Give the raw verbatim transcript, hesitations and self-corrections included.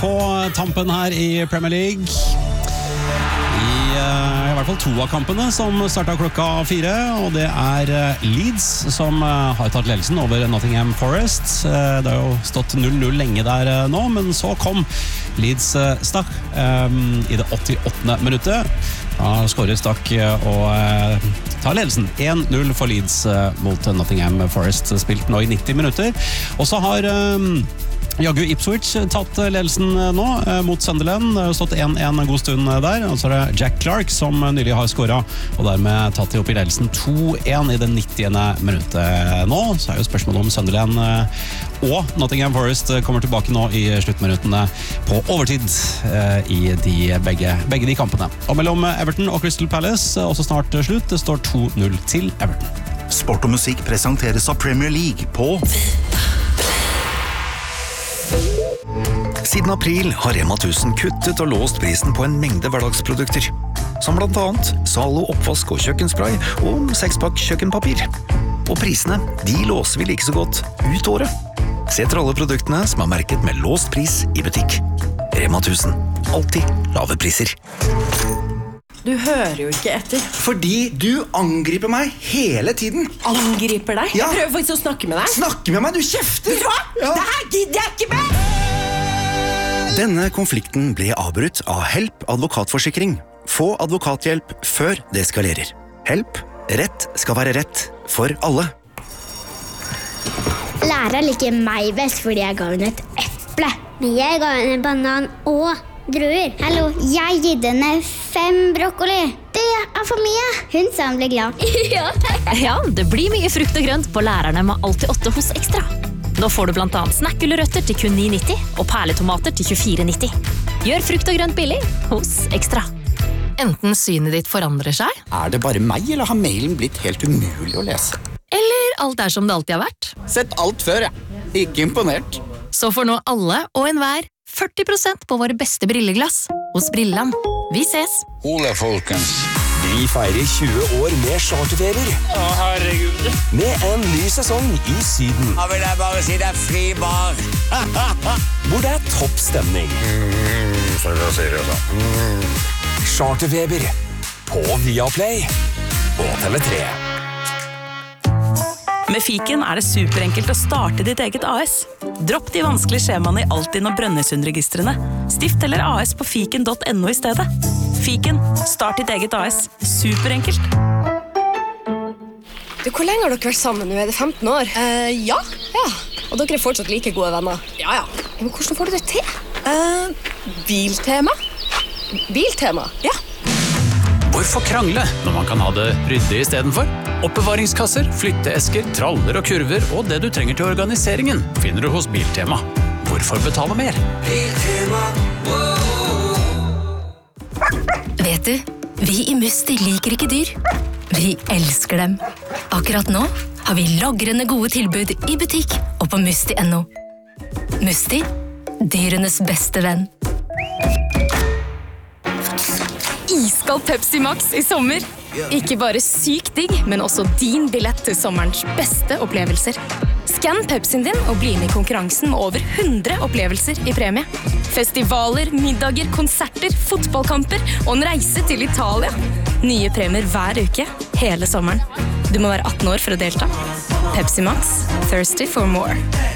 på tampen her i Premier League. I, uh, I hvert fall to av kampene som startet klokka fire, og det er uh, Leeds som uh, har tatt ledelsen over Nottingham Forest. Uh, det har jo stått null null lenge der uh, nå, men så kom Leeds uh, Stakk um, i det åttiåttende minuttet. Da skårer Stakk og uh, tar ledelsen. én null for Leeds uh, mot Nottingham Forest, spilt nå i nitti minutter. Og så har um, Jaggu Ipswich tatt ledelsen nå uh, mot Sunderland. Det har stått én én en god stund der. Og så er det Jack Clark som nylig har skåret, og dermed tatt de opp i ledelsen to én i det nittiende minuttet nå. Så er jo spørsmålet om Sunderland uh, og Nottingham Forest kommer tilbake nå i sluttminuttene på overtid uh, i de begge, begge de kampene. Og mellom Everton og Crystal Palace også snart slutt. Det står to null til Everton. Sport og musikk presenteres av Premier League på... Siden april har Rema tusen kuttet og låst prisen på en mengde hverdagsprodukter, som blant annet Zalo oppvask og kjøkkenspray og sekspakk kjøkkenpapir. Og prisene, de låser vi like så godt ut året. Se etter alle produktene som er merket med låst pris i butikk. Rema tusen. Alltid lave priser. Du hører jo ikke etter. Fordi du angriper meg hele tiden. Angriper deg? Ja. Jeg prøver faktisk å snakke med deg. Snakke med meg, du kjefter! Vet du hva? Ja. Det her gidder jeg ikke med! Denne konflikten ble avbrutt av Help advokatforsikring. Få advokathjelp før det eskalerer. Help. Rett skal være rett for alle. Læreren liker meg best fordi jeg ga henne et eple. Men jeg ga henne banan og druer. Hallo, jeg gitt henne fem brokkoli. Det er for mye. Hun sa han ble glad. Ja. Ja, det blir mye frukt og grønt på lærerne med alltid åtte hos Ekstra. Nå får du blant annet snakkgulrøtter til kun ni nitti og perletomater til tjuefire nitti. Gjør frukt og grønt billig hos Ekstra. Enten synet ditt forandrer seg, Er det bare meg, eller har mailen blitt helt umulig å lese? eller alt er som det alltid har vært. Sett alt før, jeg. Ikke imponert. Så får nå alle og enhver førti prosent på våre beste brilleglass hos Brilland. Vi ses! Ole, folkens. Vi feirer tjue år med charterferier. Å, herregud. Med en ny sesong i Syden. Da vil jeg bare si det er fri bar. Hvor det er topp stemning. Mm, så da sier jeg så. Mm. Charterfeber på Viaplay og T V tre. Med Fiken er det superenkelt å starte ditt eget A S. Dropp de vanskelige skjemaene i Altinn og Brønnøysundregistrene. Stift eller A S på fiken punktum no i stedet. Fiken, start ditt eget A S. Superenkelt. Du, hvor lenge har dere vært sammen nå? Er det femten år? Uh, ja. Ja. Og dere er fortsatt like gode venner? Ja, ja. Men hvordan får du det til? Uh, biltema. Biltema? Ja. Hvorfor krangle når man kan ha det ryddig i stedet for? Oppbevaringskasser, flytteesker, traller og kurver og det du trenger til organiseringen finner du hos Biltema. Hvorfor betale mer? Biltema. Vet du, vi i Musti liker ikke dyr. Vi elsker dem. Akkurat nå har vi lagrende gode tilbud i butikk og på musti punktum no. Musti, dyrenes beste venn. Iskald Pepsi Max i sommer. Ikke bare sykt digg, men også din billett til sommerens beste opplevelser. Skann Pepsien din og bli med i konkurransen med over hundre opplevelser i premie. Festivaler, middager, konserter, fotballkamper og en reise til Italia. Nye premier hver uke, hele sommeren. Du må være atten år for å delta. Pepsi Max, thirsty for more.